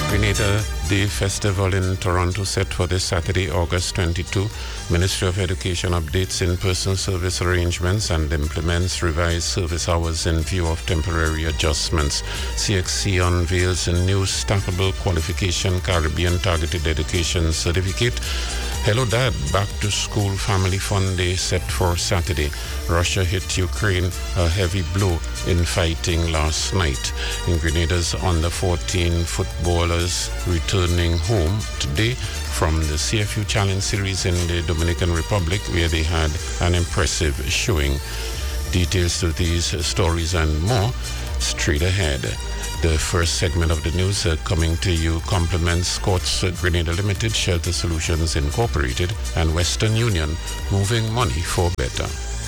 Grenada Day Festival in Toronto set for this Saturday, August 22. Ministry of Education updates in-person service arrangements and implements revised service hours in view of temporary adjustments. CXC unveils a new stackable qualification Caribbean targeted education certificate. Hello Dad, Back to School Family Fun Day set for Saturday. Russia hit Ukraine a heavy blow in fighting last night. In Grenada's under-14 footballers returning home today from the CFU Challenge Series in the Dominican Republic, where they had an impressive showing. Details to these stories and more straight ahead. The first segment of the news coming to you complements Courts Grenada Limited, Shelter Solutions Incorporated, and Western Union, moving money for better.